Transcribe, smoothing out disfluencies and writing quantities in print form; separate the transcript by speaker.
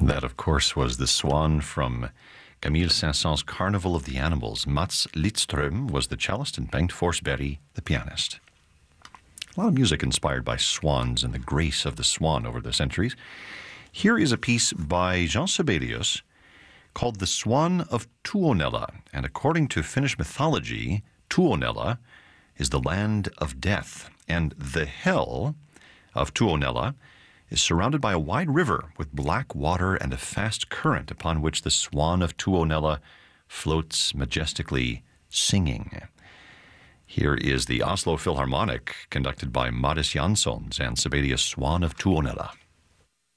Speaker 1: That, of course, was the Swan from Camille Saint-Saëns' Carnival of the Animals. Mats Lidström was the cellist and Bengt Forsberg the pianist. A lot of music inspired by swans and the grace of the swan over the centuries. Here is a piece by Jean Sibelius called The Swan of Tuonela. And according to Finnish mythology, Tuonela is the land of death. And the hell of Tuonela is surrounded by a wide river with black water and a fast current upon which the Swan of Tuonela floats majestically singing. Here is the Oslo Philharmonic, conducted by Mattis Janssons and Sibelius' Swan of Tuonela.